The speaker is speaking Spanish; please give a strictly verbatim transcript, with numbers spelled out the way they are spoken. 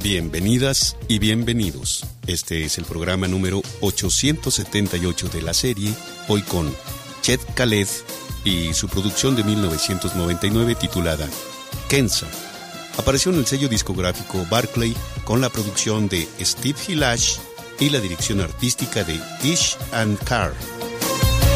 Bienvenidas y bienvenidos. Este es el programa número ochocientos setenta y ocho de la serie, hoy con Chet Khaled y su producción de mil novecientos noventa y nueve titulada Kenza. Apareció en el sello discográfico Barclay con la producción de Steve Hilash y la dirección artística de Ish and Carr.